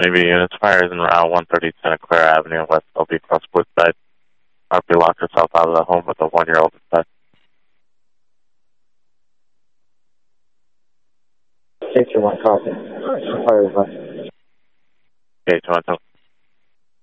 Honeybee units. Fire is in Route 130 Santa Clara Avenue, West LB Cross Woodside. RP locked herself out of the home with a 1-year-old inside. Safety 1, copy. Fire is left. Okay, 212.